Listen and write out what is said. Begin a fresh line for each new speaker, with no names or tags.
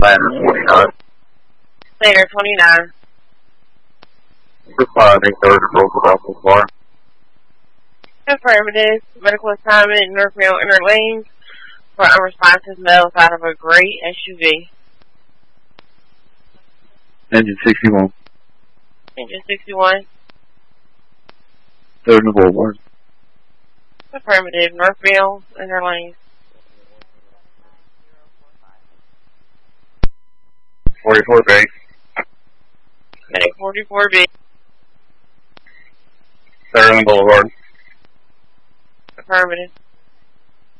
Ladder 29.
Ladder 29.
Responding, third local office bar.
Affirmative. Medical assignment, Northville Inner Lanes for unresponsive males out of a gray SUV.
Engine 61.
Engine 61.
Third and Boulevard.
Affirmative. Northville Inner Lanes.
44B.
Medic 44B.
Third and Boulevard.
Affirmative.